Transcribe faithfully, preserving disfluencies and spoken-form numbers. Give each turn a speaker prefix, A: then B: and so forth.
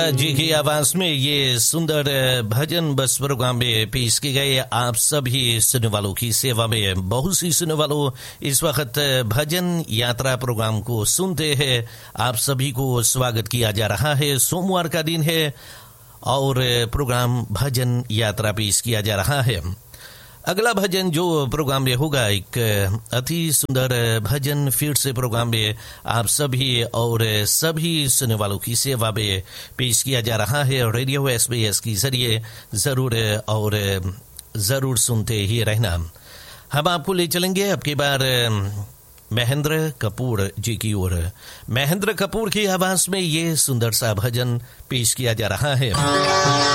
A: जी की आवाज में ये सुंदर भजन बस प्रोग्राम में पेश किए गए। आप सभी सुनने वालों की सेवा में बहुत सी सुनने वालों इस वक्त भजन यात्रा प्रोग्राम को सुनते हैं। आप सभी को स्वागत किया जा रहा है। सोमवार का दिन है और प्रोग्राम भजन यात्रा पेश किया जा रहा है। अगला भजन जो प्रोग्राम में होगा एक अति सुंदर भजन फिर से प्रोग्राम में आप सभी और सभी सुनने वालों की सेवा में पेश किया जा रहा है। रेडियो एसबीएस के जरिए जरूर और जरूर सुनते ही रहना। हम आपको ले चलेंगे अब की बार महेंद्र कपूर जी की ओर। महेंद्र कपूर की आवाज में ये सुंदर सा भजन पेश किया जा रहा है।